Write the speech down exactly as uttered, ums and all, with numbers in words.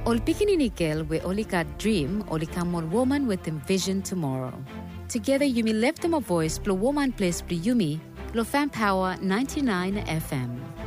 Ol pikinini girl we only got dream, only come on woman with envision tomorrow. Together Yumi left them a voice, plus woman place plus Yumi, plus fan power ninety-nine F M.